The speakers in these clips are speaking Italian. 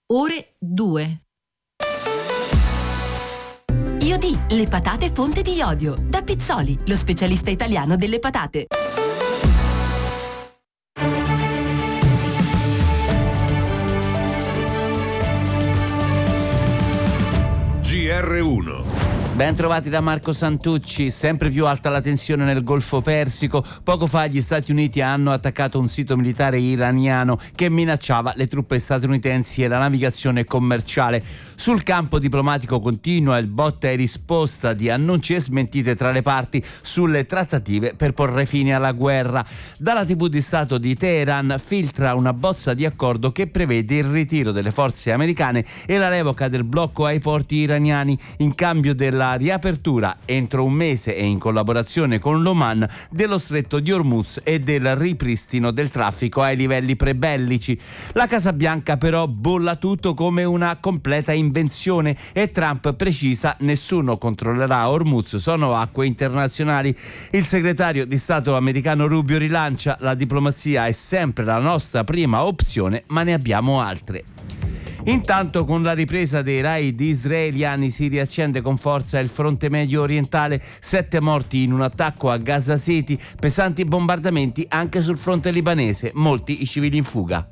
ore 2. Iodi, le patate fonte di iodio. Da Pizzoli, lo specialista italiano delle patate. GR1. Ben trovati da Marco Santucci. Sempre più alta la tensione nel Golfo Persico. Poco fa gli Stati Uniti hanno attaccato un sito militare iraniano che minacciava le truppe statunitensi e la navigazione commerciale. Sul campo diplomatico continua il botta e risposta di annunci e smentite tra le parti sulle trattative per porre fine alla guerra. Dalla TV di Stato di Teheran filtra una bozza di accordo che prevede il ritiro delle forze americane e la revoca del blocco ai porti iraniani in cambio della riapertura entro un mese e in collaborazione con l'Oman dello stretto di Hormuz e del ripristino del traffico ai livelli prebellici. La Casa Bianca però bolla tutto come una completa invenzione e Trump precisa: nessuno controllerà Hormuz, sono acque internazionali. Il segretario di Stato americano Rubio rilancia: la diplomazia è sempre la nostra prima opzione, ma ne abbiamo altre. Intanto, con la ripresa dei raid israeliani, si riaccende con forza il fronte medio orientale. 7 morti in un attacco a Gaza City, pesanti bombardamenti anche sul fronte libanese, molti i civili in fuga.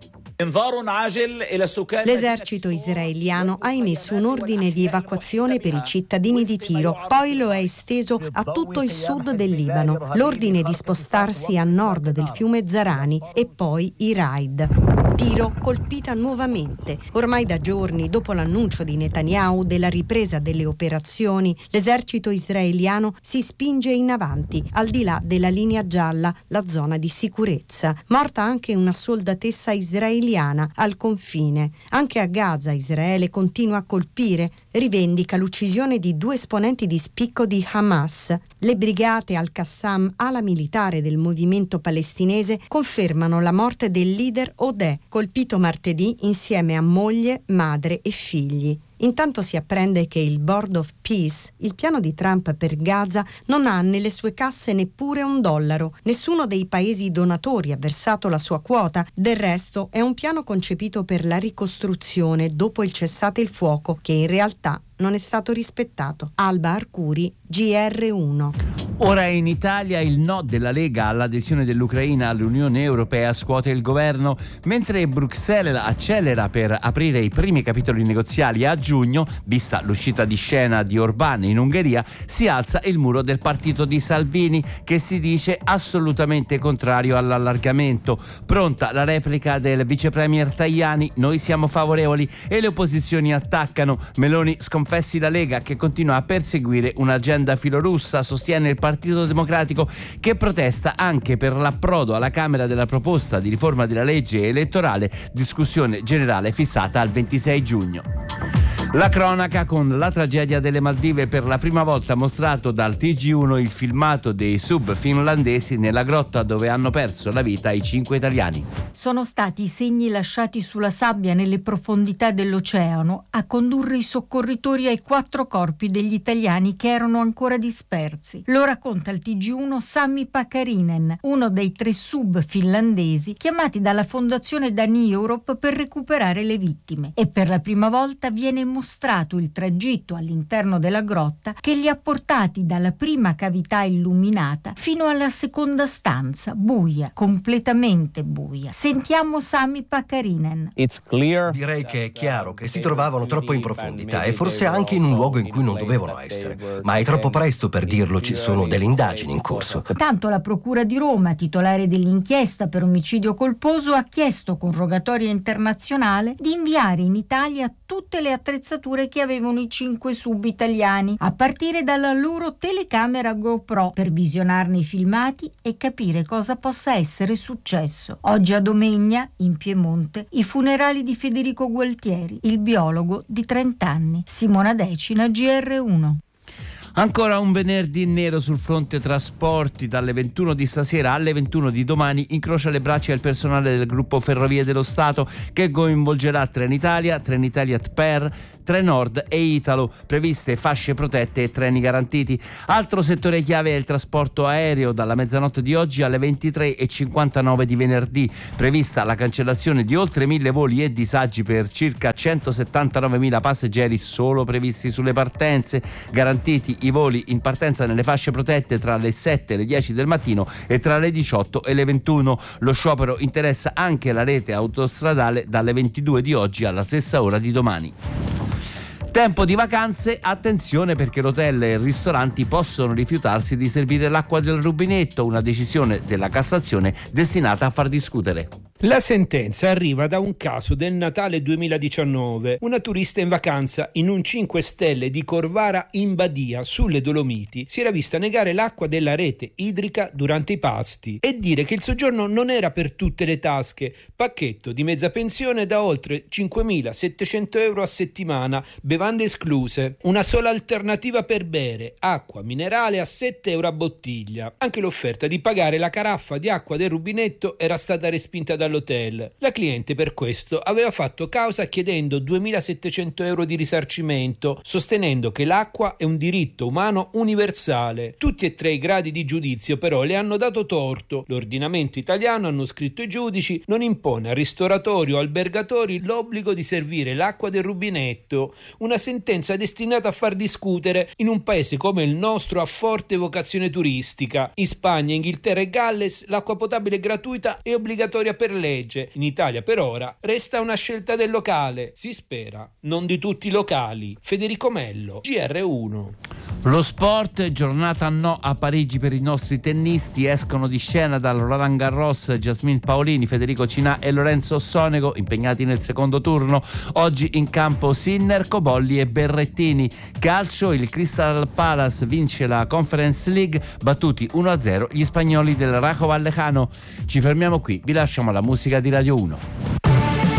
L'esercito israeliano ha emesso un ordine di evacuazione per i cittadini di Tiro, poi lo ha esteso a tutto il sud del Libano. L'ordine di spostarsi a nord del fiume Zarani e poi i raid. Tiro colpita nuovamente. Ormai da giorni, dopo l'annuncio di Netanyahu della ripresa delle operazioni, l'esercito israeliano si spinge in avanti, al di là della linea gialla, la zona di sicurezza. Morta anche una soldatessa israeliana al confine. Anche a Gaza Israele continua a colpire, rivendica l'uccisione di 2 esponenti di spicco di Hamas. Le brigate Al-Qassam, ala militare del movimento palestinese, confermano la morte del leader Odeh, colpito martedì insieme a moglie, madre e figli. Intanto si apprende che il Board of Peace, il piano di Trump per Gaza, non ha nelle sue casse neppure $1. Nessuno dei paesi donatori ha versato la sua quota. Del resto è un piano concepito per la ricostruzione dopo il cessate il fuoco, che in realtà non è stato rispettato. Alba Arcuri, GR1. Ora in Italia il no della Lega all'adesione dell'Ucraina all'Unione Europea scuote il governo, mentre Bruxelles accelera per aprire i primi capitoli negoziali a giugno, vista l'uscita di scena di Orbán in Ungheria, si alza il muro del partito di Salvini, che si dice assolutamente contrario all'allargamento. Pronta la replica del vicepremier Tajani: noi siamo favorevoli, e le opposizioni attaccano. Meloni sconfessi la Lega, che continua a perseguire un'agenda filorussa, sostiene il Partito Democratico, che protesta anche per l'approdo alla Camera della proposta di riforma della legge elettorale, discussione generale fissata al 26 giugno. La cronaca con la tragedia delle Maldive, per la prima volta mostrato dal TG1 il filmato dei sub finlandesi nella grotta dove hanno perso la vita i 5 italiani. Sono stati i segni lasciati sulla sabbia nelle profondità dell'oceano a condurre i soccorritori ai 4 corpi degli italiani che erano ancora dispersi. Lo racconta il TG1 Sami Pakarinen, uno dei 3 sub finlandesi chiamati dalla Fondazione Dani Europe per recuperare le vittime, e per la prima volta viene mostrato il tragitto all'interno della grotta che li ha portati dalla prima cavità illuminata fino alla seconda stanza, buia, completamente buia. Sentiamo Sami Pakarinen. Direi che è chiaro che si trovavano troppo in profondità e forse anche in un luogo in cui non dovevano essere, ma è troppo presto per dirlo, ci sono delle indagini in corso. Tanto la Procura di Roma, titolare dell'inchiesta per omicidio colposo, ha chiesto con rogatoria internazionale di inviare in Italia tutte le attrezzature che avevano i 5 sub italiani, a partire dalla loro telecamera GoPro, per visionarne i filmati e capire cosa possa essere successo. Oggi a Domegna, in Piemonte, i funerali di Federico Gualtieri, il biologo di 30 anni. Simona Decina, GR1. Ancora un venerdì nero sul fronte trasporti. Dalle 21 di stasera alle 21 di domani incrocia le braccia il personale del gruppo Ferrovie dello Stato, che coinvolgerà Trenitalia, Trenitalia TPER, Trenord e Italo. Previste fasce protette e treni garantiti. Altro settore chiave è il trasporto aereo. Dalla mezzanotte di oggi alle 23:59 di venerdì prevista la cancellazione di oltre 1000 voli e disagi per circa 179.000 passeggeri solo previsti sulle partenze. Garantiti i voli in partenza nelle fasce protette tra le 7 e le 10 del mattino e tra le 18 e le 21. Lo sciopero interessa anche la rete autostradale dalle 22 di oggi alla stessa ora di domani. Tempo di vacanze, attenzione perché l'hotel e i ristoranti possono rifiutarsi di servire l'acqua del rubinetto, una decisione della Cassazione destinata a far discutere. La sentenza arriva da un caso del Natale 2019. Una turista in vacanza in un 5 stelle di Corvara in Badia, sulle Dolomiti, si era vista negare l'acqua della rete idrica durante i pasti e dire che il soggiorno non era per tutte le tasche. Pacchetto di mezza pensione da oltre 5.700 euro a settimana, bevande escluse. Una sola alternativa per bere, acqua minerale a 7 euro a bottiglia. Anche l'offerta di pagare la caraffa di acqua del rubinetto era stata respinta dall'hotel. La cliente per questo aveva fatto causa chiedendo 2.700 euro di risarcimento, sostenendo che l'acqua è un diritto umano universale. Tutti e tre i gradi di giudizio però le hanno dato torto. L'ordinamento italiano, hanno scritto i giudici, non impone a ristoratori o albergatori l'obbligo di servire l'acqua del rubinetto. Una sentenza destinata a far discutere in un paese come il nostro a forte vocazione turistica. In Spagna, Inghilterra e Galles l'acqua potabile è gratuita e obbligatoria per legge. In Italia per ora resta una scelta del locale, si spera non di tutti i locali. Federico Mello, GR1. Lo sport, giornata no a Parigi per i nostri tennisti. Escono di scena dal Roland Garros Jasmine Paolini, Federico Cinà e Lorenzo Sonego, impegnati nel secondo turno. Oggi in campo Sinner, Cobolli e Berrettini. Calcio, il Crystal Palace vince la Conference League, battuti 1-0 gli spagnoli del Rayo Vallecano. Ci fermiamo qui, vi lasciamo alla musica di Radio 1.